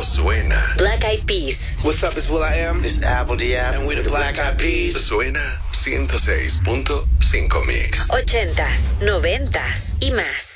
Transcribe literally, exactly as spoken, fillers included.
Suena. Black Eyed Peas. What's up, it's Will I Am. It's Apple D F. And we're the Black Eyed Peas. Suena ciento seis punto cinco Mix. Ochentas, noventas y más.